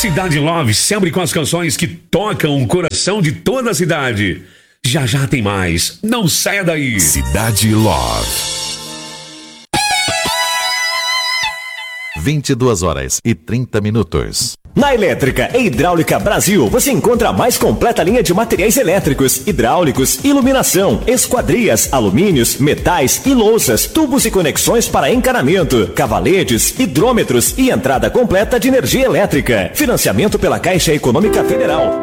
Cidade Love, sempre com as canções que tocam o coração de toda a cidade. Já já tem mais, não saia daí. Cidade Love. 22h30. Na Elétrica e Hidráulica Brasil, você encontra a mais completa linha de materiais elétricos, hidráulicos, iluminação, esquadrias, alumínios, metais e louças, tubos e conexões para encanamento, cavaletes, hidrômetros e entrada completa de energia elétrica. Financiamento pela Caixa Econômica Federal.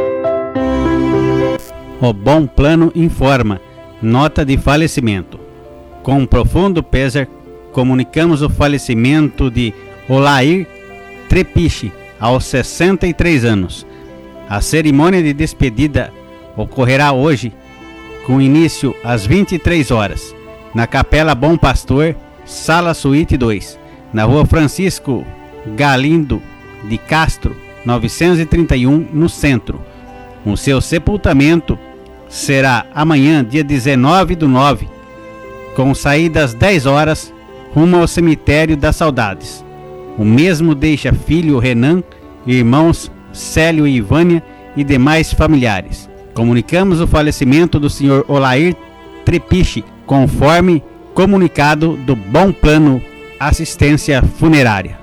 O Bom Plano informa. Nota de falecimento. Com profundo pesar, comunicamos o falecimento de Olair Trepiche, aos 63 anos. A cerimônia de despedida ocorrerá hoje, com início às 23 horas, na Capela Bom Pastor, Sala Suíte 2, na Rua Francisco Galindo de Castro, 931, no centro. O seu sepultamento será amanhã, dia 19/9, com saída às 10 horas, rumo ao Cemitério das Saudades. O mesmo deixa filho Renan, irmãos Célio e Ivânia e demais familiares. Comunicamos o falecimento do Sr. Olair Trepiche, conforme comunicado do Bom Plano Assistência Funerária.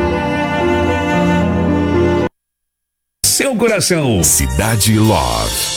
Seu coração. Cidade Love.